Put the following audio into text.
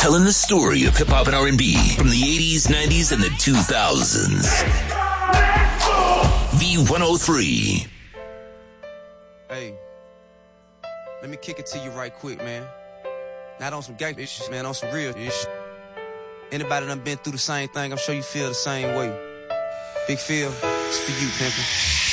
telling the story of hip-hop and R&B from the 80s, 90s, and the 2000s. V103. Hey, let me kick it to you right quick, man. Not on some gangsta issues, man, on some real issues. Anybody done been through the same thing, I'm sure you feel the same way. Big Phil, it's for you, pimpin'.